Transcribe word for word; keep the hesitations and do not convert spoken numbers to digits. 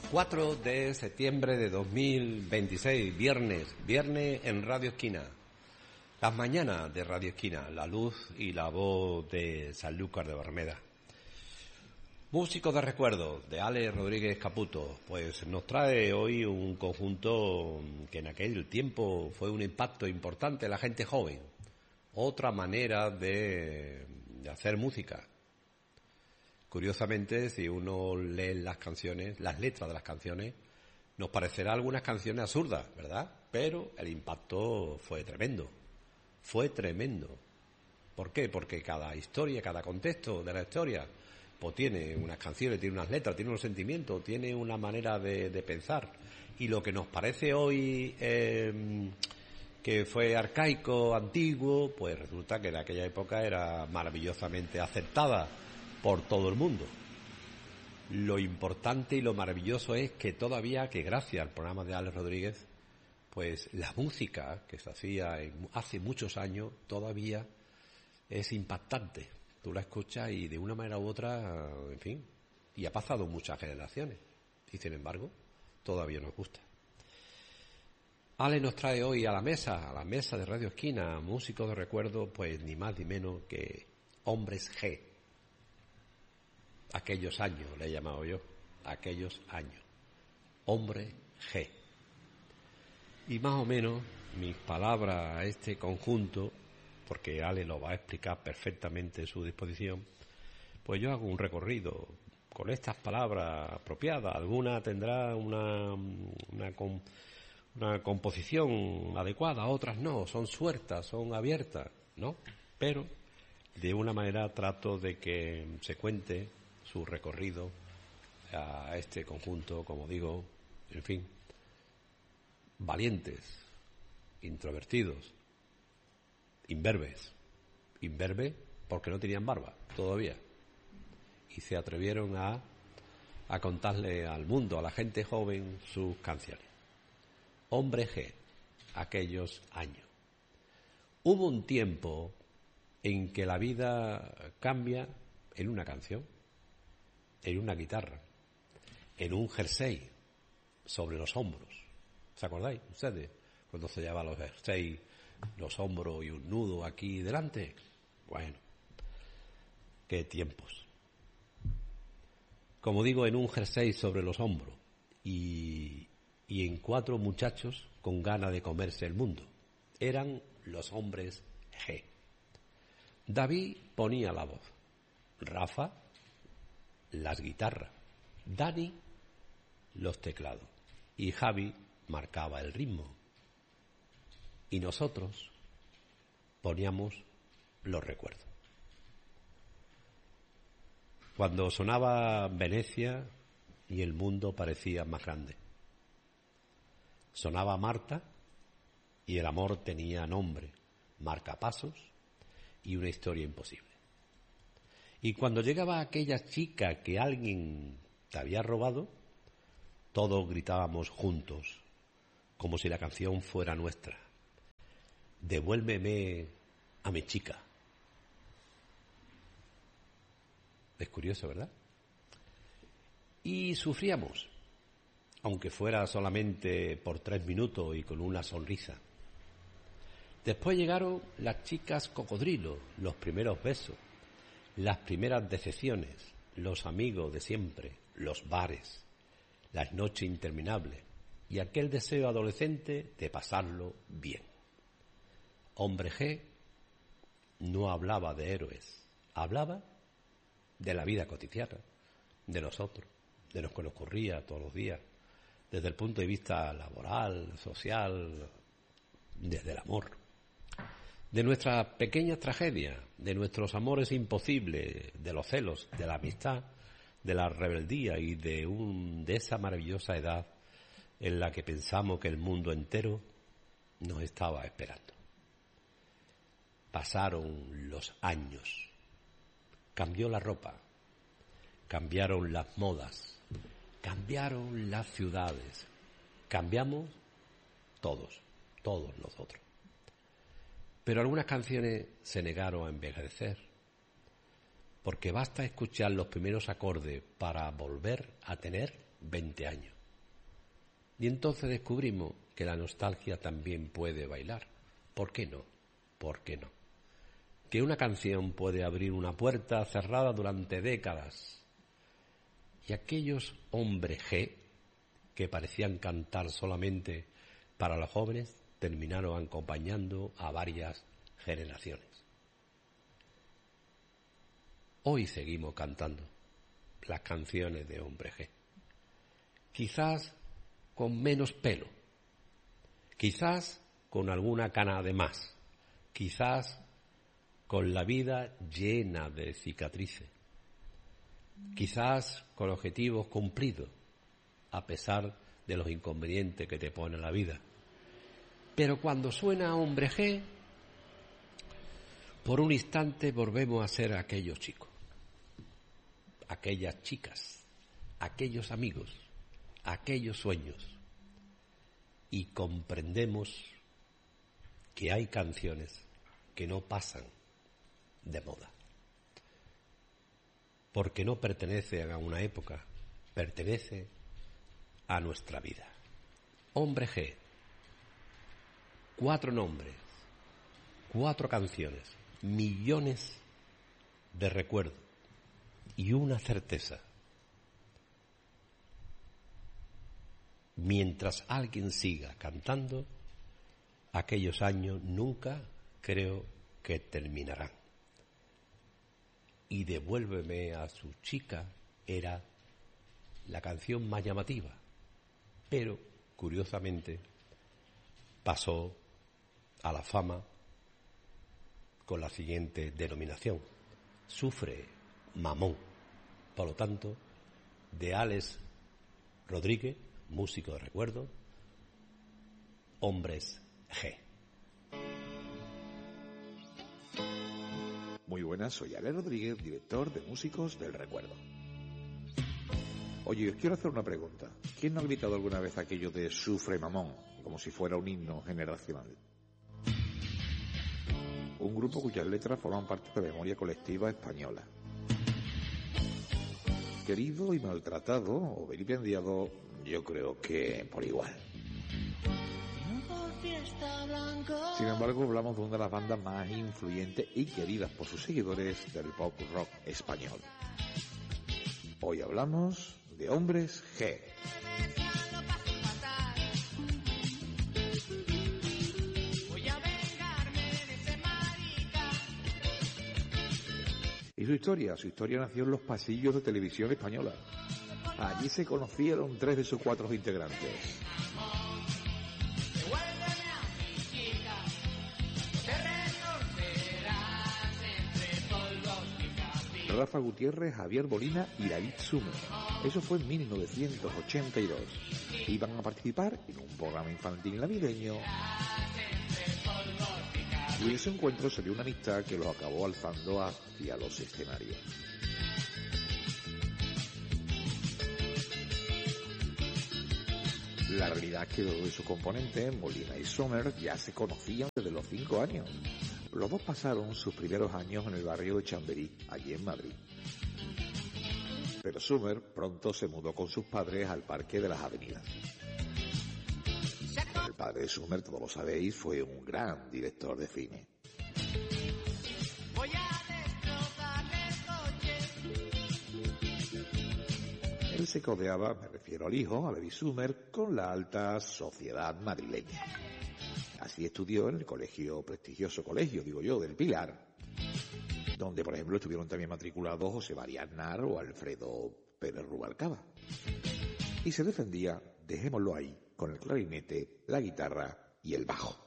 cuatro de septiembre de dos mil veintiséis, viernes, viernes en Radio Esquina. Las mañanas de Radio Esquina, la luz y la voz de Sanlúcar de Barrameda. Músicos de recuerdo, de Ale Rodríguez Caputo, pues nos trae hoy un conjunto que en aquel tiempo fue un impacto importante en la gente joven. Otra manera de, de hacer música. Curiosamente, si uno lee las canciones, las letras de las canciones, nos parecerá algunas canciones absurdas, ¿verdad? Pero el impacto fue tremendo. Fue tremendo. ¿Por qué? Porque cada historia, cada contexto de la historia, pues tiene unas canciones, tiene unas letras, tiene unos sentimientos, tiene una manera de, de pensar. Y lo que nos parece hoy eh, que fue arcaico, antiguo, pues resulta que en aquella época era maravillosamente aceptada por todo el mundo. Lo importante y lo maravilloso es que todavía, que gracias al programa de Alex Rodríguez, pues la música que se hacía en, hace muchos años todavía es impactante. Tú la escuchas y de una manera u otra, en fin, y ha pasado muchas generaciones y sin embargo todavía nos gusta. Ale nos trae hoy a la mesa, a la mesa de Radio Esquina, músicos de recuerdo, pues ni más ni menos que Hombres G. Aquellos años, le he llamado yo, aquellos años. Hombre G. Y más o menos mis palabras a este conjunto, porque Ale lo va a explicar perfectamente en su disposición, pues yo hago un recorrido con estas palabras apropiadas. Alguna tendrá una, una, una composición adecuada, otras no, son sueltas, son abiertas, ¿no? Pero de una manera trato de que se cuente su recorrido a este conjunto, como digo, en fin, valientes, introvertidos, imberbes, imberbes porque no tenían barba todavía y se atrevieron a, a contarle al mundo, a la gente joven, sus canciones. Hombre G, aquellos años. Hubo un tiempo en que la vida cambia en una canción, en una guitarra, en un jersey sobre los hombros. ¿Se acordáis ustedes? Cuando se llevaban los jerseys, los hombros y un nudo aquí delante. Bueno, qué tiempos. Como digo, en un jersey sobre los hombros y, y en cuatro muchachos con ganas de comerse el mundo. Eran los Hombres G. David ponía la voz, Rafa las guitarras, Dani los teclados y Javi marcaba el ritmo y nosotros poníamos los recuerdos. Cuando sonaba Venecia y el mundo parecía más grande, sonaba Marta y el amor tenía nombre, marcapasos y una historia imposible. Y cuando llegaba aquella chica que alguien te había robado, todos gritábamos juntos, como si la canción fuera nuestra. Devuélveme a mi chica. Es curioso, ¿verdad? Y sufríamos, aunque fuera solamente por tres minutos y con una sonrisa. Después llegaron las chicas cocodrilo, los primeros besos, las primeras decepciones, los amigos de siempre, los bares, las noches interminables y aquel deseo adolescente de pasarlo bien. Hombre G no hablaba de héroes, hablaba de la vida cotidiana, de nosotros, de lo que nos ocurría todos los días, desde el punto de vista laboral, social, desde el amor. De nuestras pequeñas tragedias, de nuestros amores imposibles, de los celos, de la amistad, de la rebeldía y de, un, de esa maravillosa edad en la que pensamos que el mundo entero nos estaba esperando. Pasaron los años, cambió la ropa, cambiaron las modas, cambiaron las ciudades, cambiamos todos, todos nosotros. Pero algunas canciones se negaron a envejecer, porque basta escuchar los primeros acordes para volver a tener veinte años. Y entonces descubrimos que la nostalgia también puede bailar. ¿Por qué no? ¿Por qué no? Que una canción puede abrir una puerta cerrada durante décadas. Y aquellos hombres G que parecían cantar solamente para los jóvenes terminaron acompañando a varias generaciones. Hoy seguimos cantando las canciones de Hombre G. Quizás con menos pelo, quizás con alguna cana de más, quizás con la vida llena de cicatrices, quizás con objetivos cumplidos, a pesar de los inconvenientes que te pone la vida. Pero cuando suena Hombre G, por un instante volvemos a ser aquellos chicos, aquellas chicas, aquellos amigos, aquellos sueños, y comprendemos que hay canciones que no pasan de moda, porque no pertenecen a una época, pertenece a nuestra vida. Hombre G, cuatro nombres, cuatro canciones, millones de recuerdos y una certeza. Mientras alguien siga cantando, aquellos años nunca creo que terminarán. Y Devuélveme a su chica era la canción más llamativa, pero curiosamente pasó a la fama con la siguiente denominación: Sufre Mamón. Por lo tanto, de Alex Rodríguez, músico de recuerdo, Hombres G. Muy buenas, soy Alex Rodríguez, director de Músicos del Recuerdo. Oye, os quiero hacer una pregunta. ¿Quién no ha gritado alguna vez aquello de Sufre Mamón, como si fuera un himno generacional? Un grupo cuyas letras forman parte de la memoria colectiva española. Querido y maltratado o vilipendiado, yo creo que por igual. Sin embargo, hablamos de una de las bandas más influyentes y queridas por sus seguidores del pop rock español. Hoy hablamos de Hombres G. Y su historia, su historia nació en los pasillos de Televisión Española. Allí se conocieron tres de sus cuatro integrantes. Rafa Gutiérrez, Javier Molina y David Summers. Eso fue en mil novecientos ochenta y dos. Iban a participar en un programa infantil navideño. Y de ese encuentro salió una amistad que los acabó alzando hacia los escenarios. La realidad es que dos de sus componentes, Molina y Summers, ya se conocían desde los cinco años. Los dos pasaron sus primeros años en el barrio de Chamberí, allí en Madrid. Pero Summers pronto se mudó con sus padres al Parque de las Avenidas. El padre de Summers, todos lo sabéis, fue un gran director de cine. Él se codeaba, me refiero al hijo, a David Summers, con la alta sociedad madrileña. Así estudió en el colegio, prestigioso colegio, digo yo, del Pilar, donde, por ejemplo, estuvieron también matriculados José María Aznar o Alfredo Pérez Rubalcaba. Y se defendía, dejémoslo ahí, con el clarinete, la guitarra y el bajo.